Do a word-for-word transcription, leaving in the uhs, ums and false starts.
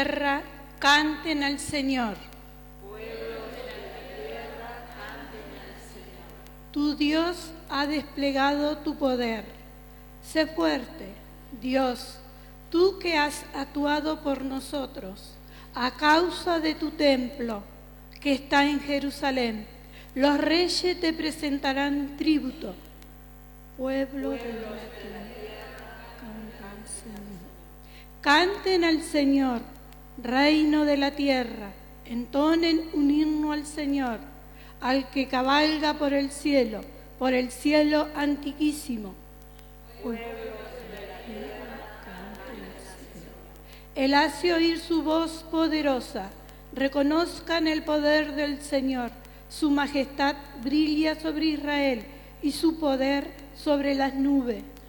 tierra, canten al Señor. Pueblos de la tierra, canten al Señor. Tu Dios ha desplegado tu poder. Sé fuerte, Dios, tú que has actuado por nosotros, a causa de tu templo que está en Jerusalén. Los reyes te presentarán tributo. Pueblo de la tierra, canten al Señor. Canten al Señor, reino de la tierra, entonen un himno al Señor, al que cabalga por el cielo, por el cielo antiquísimo. Pueblo de la tierra, canten al Señor. Él hace oír su voz poderosa, reconozcan el poder del Señor, su majestad brilla sobre Israel y su poder sobre las nubes.